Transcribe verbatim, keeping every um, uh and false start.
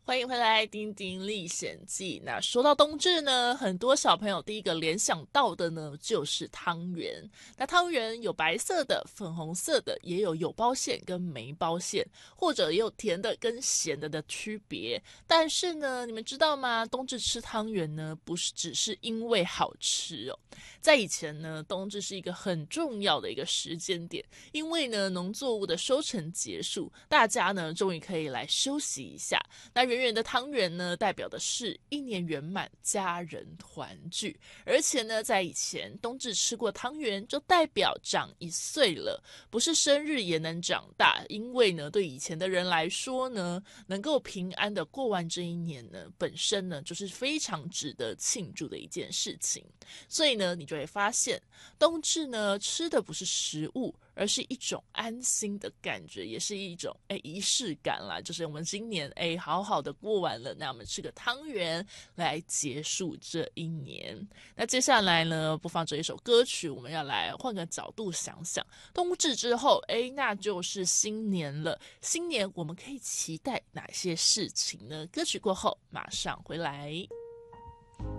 欢迎回来，丁丁历险记。那说到冬至呢，很多小朋友第一个联想到的呢，就是汤圆。那汤圆有白色的、粉红色的，也有有包馅跟没包馅，或者也有甜的跟咸的的区别。但是呢，你们知道吗？冬至吃汤圆呢，不是只是因为好吃哦。在以前呢，冬至是一个很重要的一个时间点，因为呢，农作物的收成结束，大家呢终于可以来休息一下。那圆圆的汤圆呢，代表的是一年圆满，家人团聚。而且呢，在以前冬至吃过汤圆，就代表长一岁了，不是生日也能长大。因为呢，对以前的人来说呢，能够平安的过完这一年呢，本身呢就是非常值得庆祝的一件事情。所以呢，你就会发现，冬至呢吃的不是食物，而是一种安心的感觉，也是一种哎仪式感啦。就是我们今年哎好好的过完了，那我们吃个汤圆来结束这一年。那接下来呢，播放这一首歌曲，我们要来换个角度想想，冬至之后，哎，那就是新年了。新年我们可以期待哪些事情呢？歌曲过后马上回来。